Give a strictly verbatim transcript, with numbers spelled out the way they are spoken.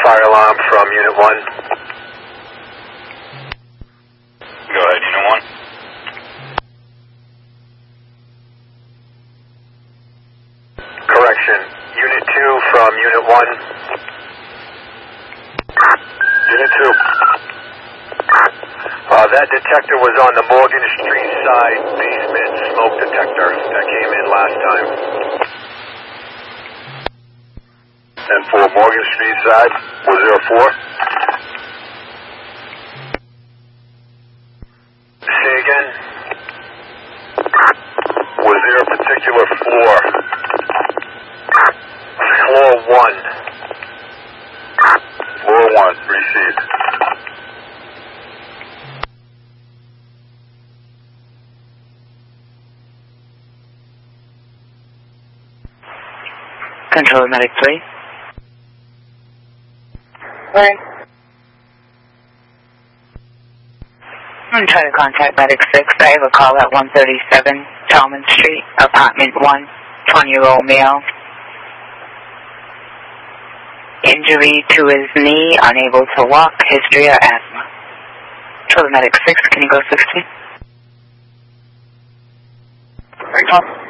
fire alarm from Unit one. Go ahead, Unit one. Correction, Unit two from Unit one. Unit two. Uh, that detector was on the Morgan Street side basement smoke detector that came in last time. And for Morgan Street side, was there a four? Say again? Was there a particular floor? Floor one. Floor one, received. Control Medic three. Right. I'm trying to contact Medic six. I have a call at one thirty-seven Talman Street, apartment one, twenty-year-old male. Injury to his knee, unable to walk, history of asthma. Control Medic six, can you go sixty? Thanks.